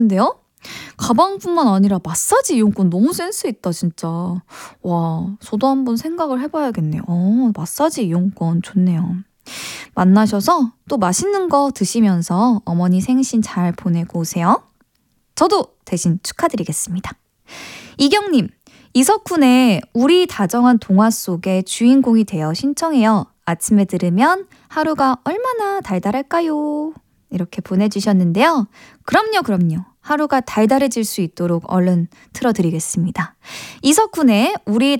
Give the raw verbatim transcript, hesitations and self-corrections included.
근데요? 가방뿐만 아니라 마사지 이용권 너무 센스 있다 진짜. 와, 저도 한번 생각을 해봐야겠네요. 어, 마사지 이용권 좋네요. 만나셔서 또 맛있는 거 드시면서 어머니 생신 잘 보내고 오세요. 저도 대신 축하드리겠습니다. 이경님, 이석훈의 우리 다정한 동화 속의 주인공이 되어 신청해요. 아침에 들으면 하루가 얼마나 달달할까요? 이렇게 보내주셨는데요. 그럼요, 그럼요. 하루가 달달해질 수 있도록 얼른 틀어드리겠습니다. 이석훈의 우리